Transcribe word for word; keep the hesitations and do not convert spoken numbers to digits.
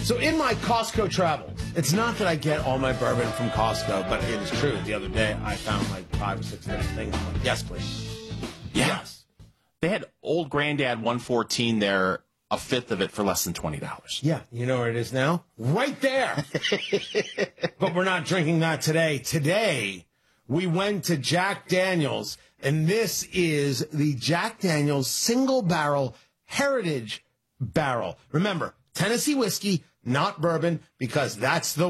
So in my Costco travels, it's not that I get all my bourbon from Costco, but it is true. The other day, I found like five or six different things. I'm like, yes, please. Yeah. Yes. They had Old Granddad one fourteen there, a fifth of it for less than twenty dollars. Yeah. You know where it is now? Right there. But we're not drinking that today. Today, we went to Jack Daniel's, and this is the Jack Daniel's Single Barrel Heritage Barrel. Remember, Tennessee whiskey, not bourbon, because that's the